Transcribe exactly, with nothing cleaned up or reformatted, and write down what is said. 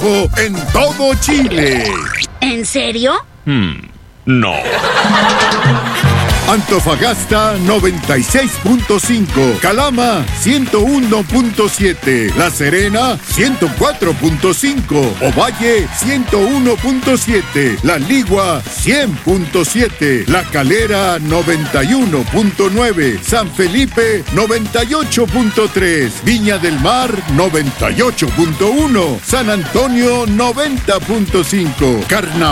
en todo Chile. ¿En serio? Hmm, no. Antofagasta noventa y seis punto cinco, Calama ciento uno punto siete, La Serena ciento cuatro punto cinco, Ovalle ciento uno punto siete, La Ligua cien punto siete, La Calera noventa y uno punto nueve, San Felipe noventa y ocho punto tres, Viña del Mar noventa y ocho punto uno, San Antonio noventa punto cinco, Carnaval